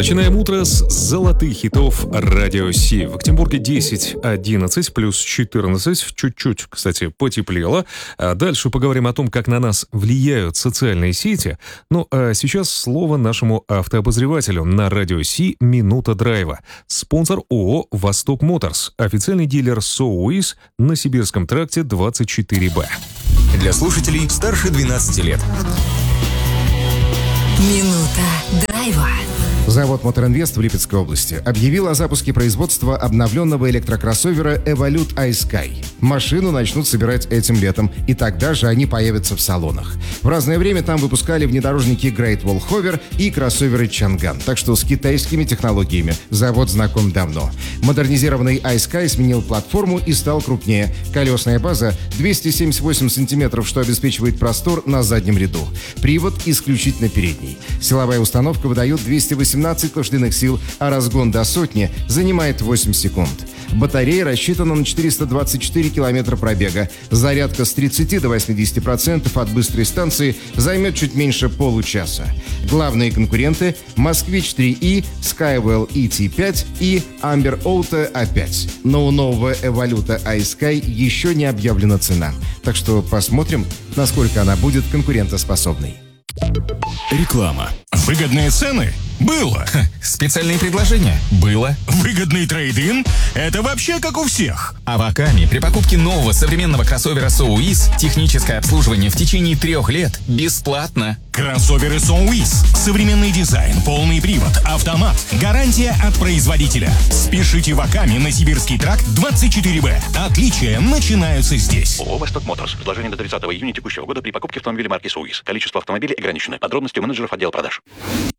Начинаем утро с золотых хитов Радио Си. В Екатеринбурге 10-11 плюс 14. Чуть-чуть, кстати, потеплело. А дальше поговорим о том, как на нас влияют социальные сети. Ну, а сейчас слово нашему автообозревателю. На Радио Си «Минута драйва». Спонсор ООО «Восток Моторс». Официальный дилер SOUIS на Сибирском тракте 24Б. Для слушателей старше 12 лет. Минута драйва. Завод «Моторинвест» в Липецкой области объявил о запуске производства обновленного электрокроссовера Evolute iSky. Машину начнут собирать этим летом, и тогда же они появятся в салонах. В разное время там выпускали внедорожники Great Wall Hover и кроссоверы Chang'an, так что с китайскими технологиями завод знаком давно. Модернизированный iSky сменил платформу и стал крупнее. Колесная база 278 сантиметров, что обеспечивает простор на заднем ряду. Привод исключительно передний. Силовая установка выдает 218 лошадиных сил, а разгон до сотни занимает 8 секунд. Батарея рассчитана на 424 километра пробега. Зарядка с 30 до 80% от быстрой станции займет чуть меньше получаса. Главные конкуренты – Москвич 3E, Skywell ET5 и Amber Auto A5. Но у нового Evolute iSky еще не объявлена цена. Так что посмотрим, насколько она будет конкурентоспособной. Реклама. Выгодные цены? Было. Специальные предложения? Было. Выгодный трейд-ин? Это вообще как у всех. А в Акаме при покупке нового современного кроссовера SOUIS техническое обслуживание в течение 3 лет бесплатно. Кроссоверы SOUIS. Современный дизайн, полный привод, автомат. Гарантия от производителя. Спешите в Акаме на Сибирский тракт 24Б. Отличия начинаются здесь. ООО «Восток Моторс». Предложение до 30 июня текущего года при покупке автомобиля марки SOUIS. Количество автомобилей ограничено. Подробности у менеджеров отдела продаж.